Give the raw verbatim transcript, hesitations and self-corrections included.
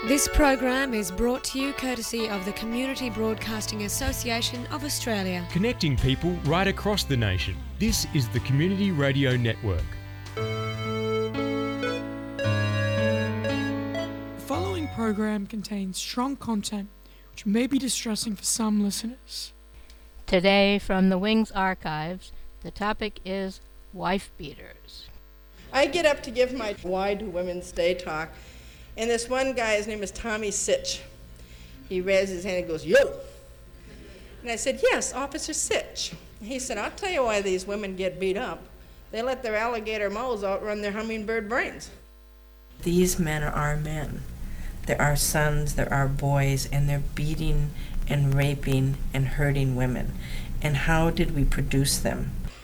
This program is brought to you courtesy of the Community Broadcasting Association of Australia. Connecting people right across the nation. This is the Community Radio Network. The following program contains strong content which may be distressing for some listeners. Today, from the Wings Archives, the topic is wife beaters. I get up to give my Why Do Women Stay talk, and this one guy, his name is Tommy Sitch. He raises his hand and goes, "Yo!" And I said, "Yes, Officer Sitch." He said, "I'll tell you why these women get beat up. They let their alligator mouths outrun their hummingbird brains." These men are our men. They're our sons, they're our boys, and they're beating and raping and hurting women. And how did we produce them?